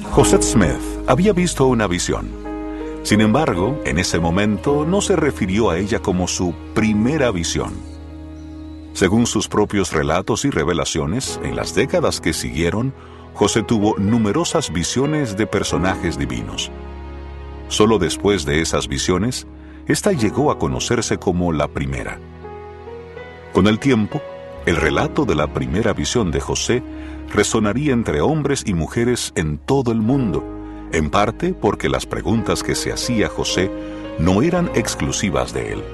Josette Smith había visto una visión. Sin embargo, en ese momento no se refirió a ella como su primera visión. Según sus propios relatos y revelaciones, en las décadas que siguieron, José tuvo numerosas visiones de personajes divinos. Solo después de esas visiones, esta llegó a conocerse como la primera. Con el tiempo, el relato de la primera visión de José resonaría entre hombres y mujeres en todo el mundo, en parte porque las preguntas que se hacía José no eran exclusivas de él.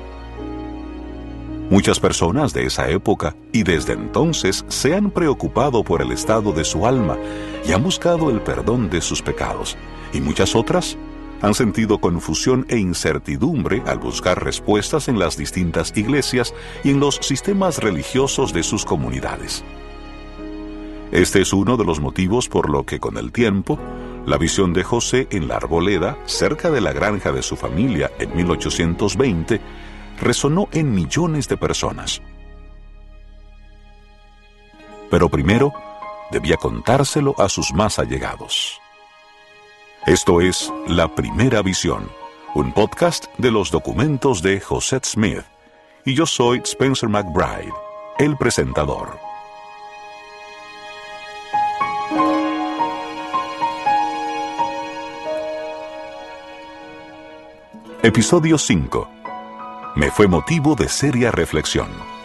Muchas personas de esa época y desde entonces se han preocupado por el estado de su alma y han buscado el perdón de sus pecados, y muchas otras han sentido confusión e incertidumbre al buscar respuestas en las distintas iglesias y en los sistemas religiosos de sus comunidades. Este es uno de los motivos por lo que con el tiempo, la visión de José en la arboleda, cerca de la granja de su familia en 1820, resonó en millones de personas. Pero primero, debía contárselo a sus más allegados. Esto es La Primera Visión, un podcast de los documentos de Josette Smith, y yo soy Spencer McBride, el presentador. Episodio 5. Me fue motivo de seria reflexión.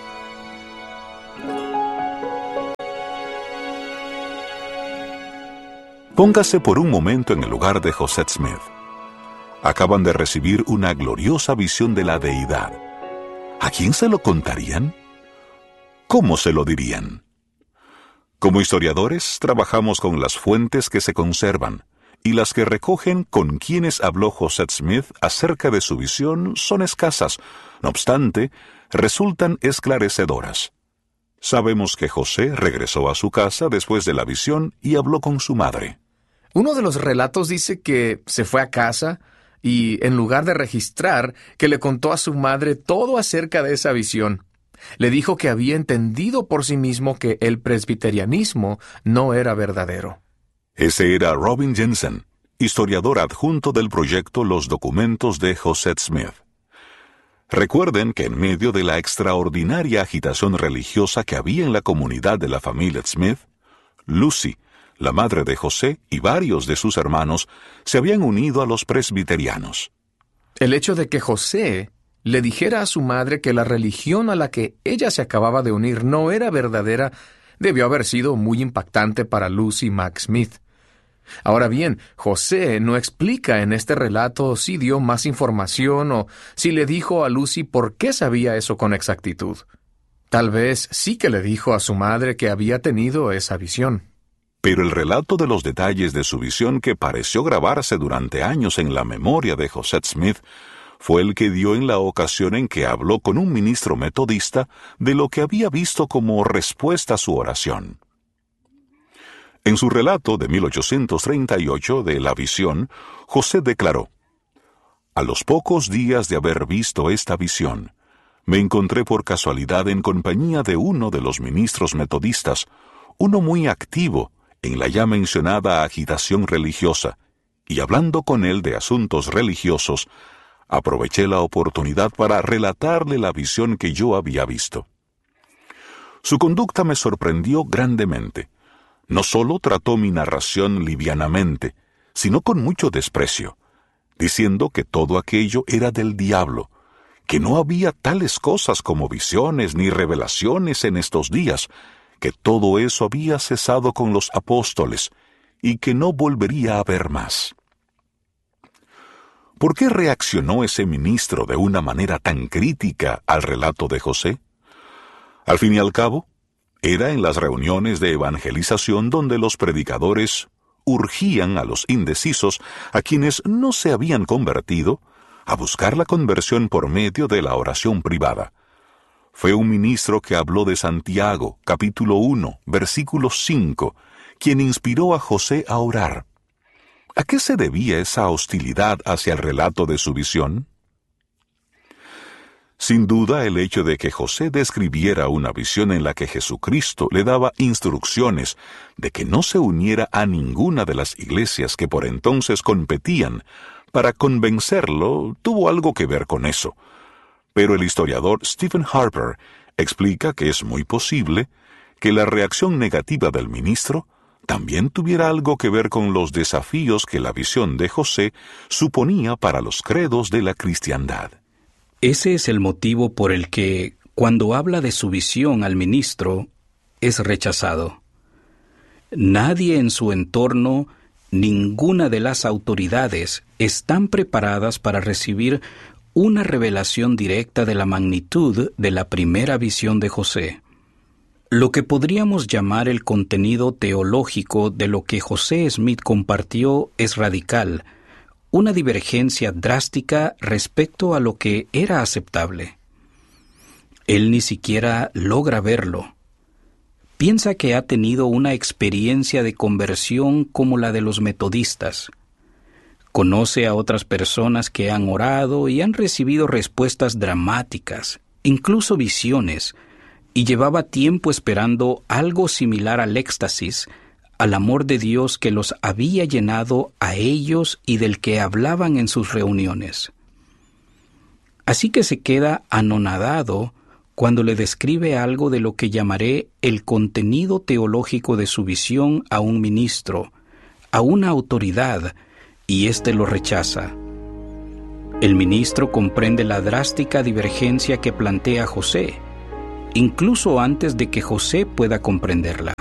Póngase por un momento en el lugar de Josette Smith. Acaban de recibir una gloriosa visión de la deidad. ¿A quién se lo contarían? ¿Cómo se lo dirían? Como historiadores, trabajamos con las fuentes que se conservan, y las que recogen con quienes habló Josette Smith acerca de su visión son escasas. No obstante, resultan esclarecedoras. Sabemos que José regresó a su casa después de la visión y habló con su madre. Uno de los relatos dice que se fue a casa y, en lugar de registrar, que le contó a su madre todo acerca de esa visión. Le dijo que había entendido por sí mismo que el presbiterianismo no era verdadero. Ese era Robin Jensen, historiador adjunto del proyecto Los Documentos de Josette Smith. Recuerden que en medio de la extraordinaria agitación religiosa que había en la comunidad de la familia Smith, Lucy, la madre de José, y varios de sus hermanos se habían unido a los presbiterianos. El hecho de que José le dijera a su madre que la religión a la que ella se acababa de unir no era verdadera debió haber sido muy impactante para Lucy Mack Smith. Ahora bien, José no explica en este relato si dio más información o si le dijo a Lucy por qué sabía eso con exactitud. Tal vez sí que le dijo a su madre que había tenido esa visión. Pero el relato de los detalles de su visión, que pareció grabarse durante años en la memoria de Josette Smith, fue el que dio en la ocasión en que habló con un ministro metodista de lo que había visto como respuesta a su oración. En su relato de 1838 de la visión, José declaró: «A los pocos días de haber visto esta visión, me encontré por casualidad en compañía de uno de los ministros metodistas, uno muy activo en la ya mencionada agitación religiosa, y hablando con él de asuntos religiosos, aproveché la oportunidad para relatarle la visión que yo había visto. Su conducta me sorprendió grandemente. No solo trató mi narración livianamente, sino con mucho desprecio, diciendo que todo aquello era del diablo, que no había tales cosas como visiones ni revelaciones en estos días, que todo eso había cesado con los apóstoles y que no volvería a haber más». ¿Por qué reaccionó ese ministro de una manera tan crítica al relato de José? Al fin y al cabo, era en las reuniones de evangelización donde los predicadores urgían a los indecisos, a quienes no se habían convertido, a buscar la conversión por medio de la oración privada. Fue un ministro que habló de Santiago, capítulo 1, versículo 5, quien inspiró a José a orar. ¿A qué se debía esa hostilidad hacia el relato de su visión? Sin duda, el hecho de que José describiera una visión en la que Jesucristo le daba instrucciones de que no se uniera a ninguna de las iglesias que por entonces competían para convencerlo, tuvo algo que ver con eso. Pero el historiador Stephen Harper explica que es muy posible que la reacción negativa del ministro también tuviera algo que ver con los desafíos que la visión de José suponía para los credos de la cristiandad. Ese es el motivo por el que, cuando habla de su visión al ministro, es rechazado. Nadie en su entorno, ninguna de las autoridades, están preparadas para recibir una revelación directa de la magnitud de la primera visión de José. Lo que podríamos llamar el contenido teológico de lo que José Smith compartió es radical, una divergencia drástica respecto a lo que era aceptable. Él ni siquiera logra verlo. Piensa que ha tenido una experiencia de conversión como la de los metodistas. Conoce a otras personas que han orado y han recibido respuestas dramáticas, incluso visiones, y llevaba tiempo esperando algo similar al éxtasis, al amor de Dios que los había llenado a ellos y del que hablaban en sus reuniones. Así que se queda anonadado cuando le describe algo de lo que llamaré el contenido teológico de su visión a un ministro, a una autoridad, y éste lo rechaza. El ministro comprende la drástica divergencia que plantea José, incluso antes de que José pueda comprenderla.